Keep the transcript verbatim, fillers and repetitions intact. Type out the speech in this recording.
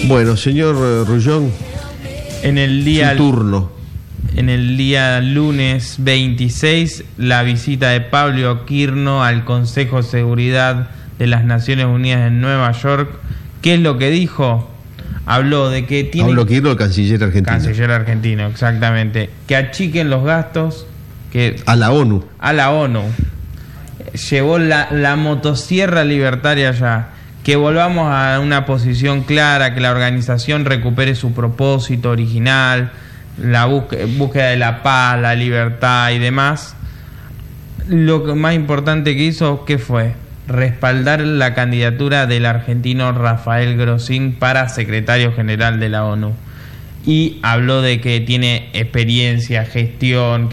Bueno, señor Rullón, en el día su turno. En el día lunes veintiséis, la visita de Pablo Quirno al Consejo de Seguridad de las Naciones Unidas en Nueva York. ¿Qué es lo que dijo? Habló de que tiene... Pablo Quirno, el canciller argentino. Canciller argentino, exactamente. Que achiquen los gastos. Que a la ONU. A la ONU. Llevó la, la motosierra libertaria allá. Que volvamos a una posición clara, que la organización recupere su propósito original, la búsqueda de la paz, la libertad y demás. Lo que más importante que hizo, ¿qué fue? Respaldar la candidatura del argentino Rafael Grosín para secretario general de la ONU. Y habló de que tiene experiencia, gestión,